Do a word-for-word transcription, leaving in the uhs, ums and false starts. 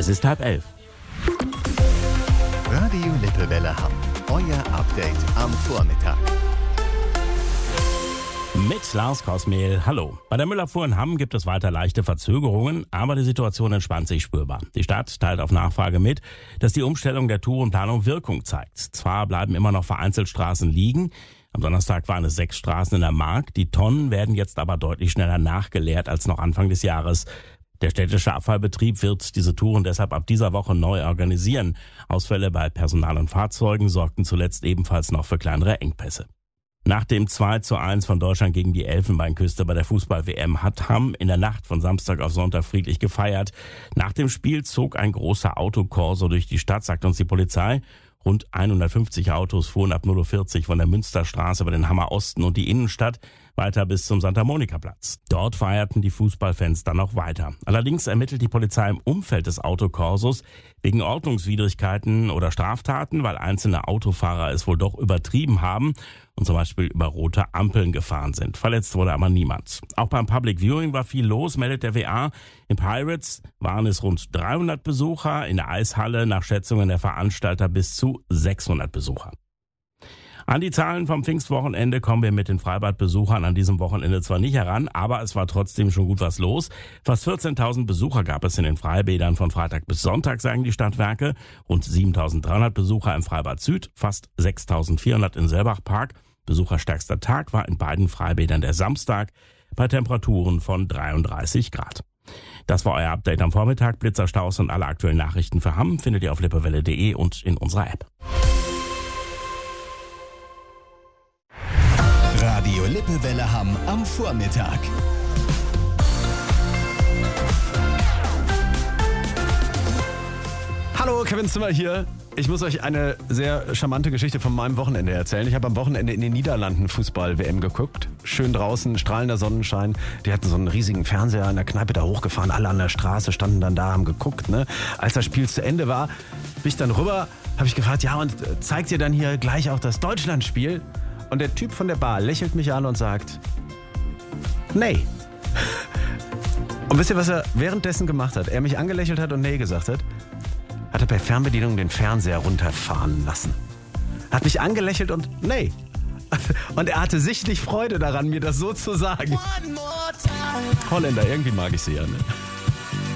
Es ist halb elf. Radio Lippewelle Hamm. Euer Update am Vormittag. Mit Lars Kosmehl, hallo. Bei der Müllabfuhr in Hamm gibt es weiter leichte Verzögerungen, aber die Situation entspannt sich spürbar. Die Stadt teilt auf Nachfrage mit, dass die Umstellung der Tourenplanung Wirkung zeigt. Zwar bleiben immer noch vereinzelt Straßen liegen. Am Donnerstag waren es sechs Straßen in der Mark. Die Tonnen werden jetzt aber deutlich schneller nachgeleert als noch Anfang des Jahres. Der städtische Abfallbetrieb wird diese Touren deshalb ab dieser Woche neu organisieren. Ausfälle bei Personal und Fahrzeugen sorgten zuletzt ebenfalls noch für kleinere Engpässe. Nach dem zwei zu eins von Deutschland gegen die Elfenbeinküste bei der Fußball-W M hat Hamm in der Nacht von Samstag auf Sonntag friedlich gefeiert. Nach dem Spiel zog ein großer Autokorso durch die Stadt, sagt uns die Polizei. Rund hundertfünfzig Autos fuhren ab null Uhr vierzig von der Münsterstraße über den Hammer Osten und die Innenstadt weiter bis zum Santa Monica Platz. Dort feierten die Fußballfans dann noch weiter. Allerdings ermittelt die Polizei im Umfeld des Autokorsos wegen Ordnungswidrigkeiten oder Straftaten, weil einzelne Autofahrer es wohl doch übertrieben haben und zum Beispiel über rote Ampeln gefahren sind. Verletzt wurde aber niemand. Auch beim Public Viewing war viel los, meldet der W A. Im Pirates waren es rund dreihundert Besucher, in der Eishalle nach Schätzungen der Veranstalter bis zu sechshundert Besucher. An die Zahlen vom Pfingstwochenende kommen wir mit den Freibadbesuchern an diesem Wochenende zwar nicht heran, aber es war trotzdem schon gut was los. Fast vierzehntausend Besucher gab es in den Freibädern von Freitag bis Sonntag, sagen die Stadtwerke. Rund siebentausenddreihundert Besucher im Freibad Süd, fast sechstausendvierhundert in Selbachpark. Besucherstärkster Tag war in beiden Freibädern der Samstag bei Temperaturen von dreiunddreißig Grad. Das war euer Update am Vormittag. Blitzer, Staus und alle aktuellen Nachrichten für Hamm findet ihr auf lippewelle punkt de und in unserer App. Radio Lippewelle Hamm am Vormittag. Hallo, Kevin Zimmer hier. Ich muss euch eine sehr charmante Geschichte von meinem Wochenende erzählen. Ich habe am Wochenende in den Niederlanden Fußball-W M geguckt. Schön draußen, strahlender Sonnenschein. Die hatten so einen riesigen Fernseher in der Kneipe da hochgefahren. Alle an der Straße standen dann da, haben geguckt. Ne? Als das Spiel zu Ende war, bin ich dann rüber, habe ich gefragt, ja, und zeigt ihr dann hier gleich auch das Deutschlandspiel? Und der Typ von der Bar lächelt mich an und sagt, nee. Und wisst ihr, was er währenddessen gemacht hat? Er mich angelächelt hat und nee gesagt hat? Hat er per Fernbedienung den Fernseher runterfahren lassen. Hat mich angelächelt und nee. Und er hatte sichtlich Freude daran, mir das so zu sagen. Holländer, irgendwie mag ich sie ja, ne?